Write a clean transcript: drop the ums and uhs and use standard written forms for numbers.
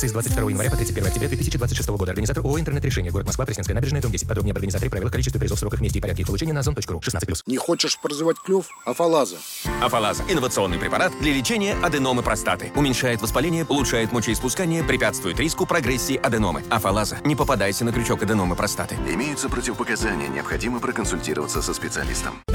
С 22 января по 31 октября 2026 года. Организатор ООО «Интернет-решение». Город Москва, Пресненская набережная, дом 10. Подробнее об организаторе, правилах, количестве призов, сроках, месте и порядке их получения на ozon.ru. 16+. Не хочешь прозевать клюв? Афалаза. Афалаза – инновационный препарат для лечения аденомы простаты. Уменьшает воспаление, улучшает мочеиспускание, препятствует риску прогрессии аденомы. Афалаза. Не попадайся на крючок аденомы простаты. Имеются противопоказания, необходимо проконсультироваться со специалистом.